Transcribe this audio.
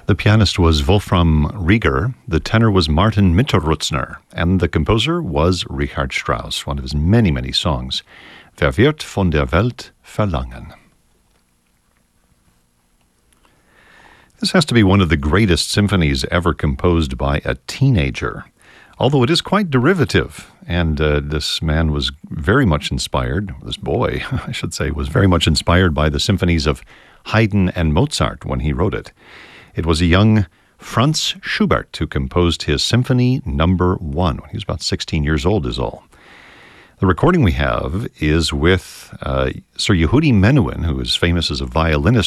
The pianist was Wolfram Rieger, the tenor was Martin Mitterrutzner, and the composer was Richard Strauss, one of his many, many songs. Wer wird von der Welt verlangen? This has to be one of the greatest symphonies ever composed by a teenager, although it is quite derivative, and this man was very much inspired, this boy, I should say, was very much inspired by the symphonies of Haydn and Mozart when he wrote it. It was a young Franz Schubert who composed his Symphony No. 1 when he was about 16 years old is all. The recording we have is with Sir Yehudi Menuhin, who is famous as a violinist